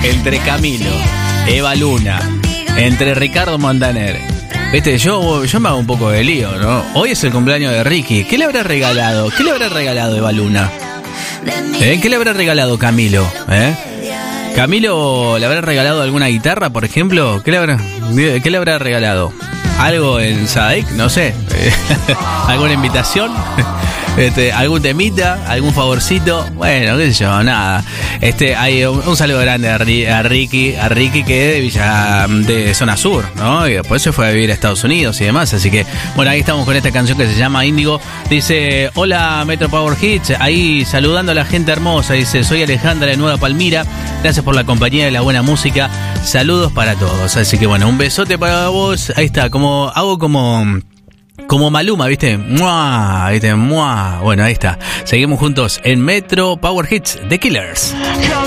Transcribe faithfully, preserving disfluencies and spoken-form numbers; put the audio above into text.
entre Camilo, Eva Luna, entre Ricardo Montaner. Viste, yo, yo me hago un poco de lío, ¿no? Hoy es el cumpleaños de Ricky. ¿Qué le habrá regalado? ¿Qué le habrá regalado Eva Luna? ¿Eh? ¿Qué le habrá regalado Camilo? ¿Eh? ¿Camilo le habrá regalado alguna guitarra, por ejemplo? ¿Qué le habrá, qué le habrá regalado? ¿Algo en Sadek? No sé. ¿Alguna invitación? Este, ¿algún temita? ¿Algún favorcito? Bueno, qué sé yo, nada. Este, hay un, un saludo grande a, Ri, a Ricky, a Ricky que es de Villa, de Zona Sur, ¿no? Y después se fue a vivir a Estados Unidos y demás. Así que, bueno, ahí estamos con esta canción que se llama Índigo. Dice, hola Metro Power Hits, ahí saludando a la gente hermosa. Dice, soy Alejandra de Nueva Palmira. Gracias por la compañía de la buena música. Saludos para todos. Así que bueno, un besote para vos. Ahí está, como hago como como Maluma, ¿viste? ¡Mua! ¿Viste? ¡Mua! Bueno, ahí está. Seguimos juntos en Metro Power Hits, The Killers.